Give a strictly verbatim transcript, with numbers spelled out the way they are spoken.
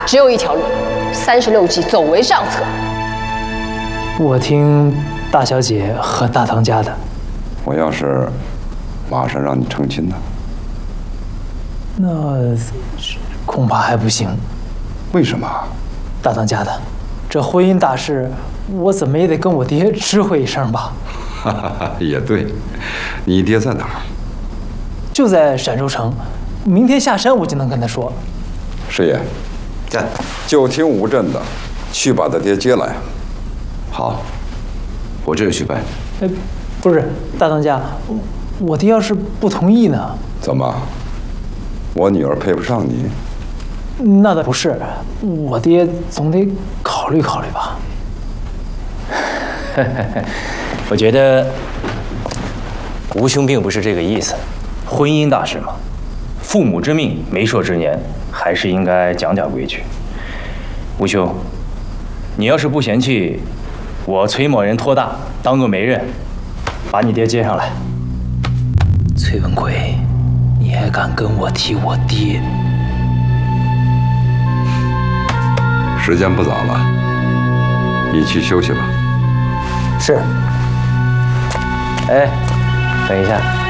只有一条路，三十六计，走为上策。 我听大小姐和大当家的。 我要是马上让你成亲呢？ 那恐怕还不行。 为什么？ 大当家的，这婚姻大事，我怎么也得跟我爹知会一声吧。 哈哈哈，也对。你爹在哪儿？ 就在陕州城，明天下山我就能跟他说。 师爷， 在， 就听吴镇的，去把他爹接来。 好，我这就去办。 哎，不是，大当家，我爹要是不同意呢？ 怎么？我女儿配不上你？ 那倒不是，我爹总得考虑考虑吧。 我觉得吴兄并不是这个意思。婚姻大事嘛，父母之命，媒妁之言，还是应该讲讲规矩。吴兄，你要是不嫌弃，我崔某人托大，当个媒人，把你爹接上来。 崔文奎，你还敢跟我提我爹？ 时间不早了，你去休息吧。 是。哎，等一下。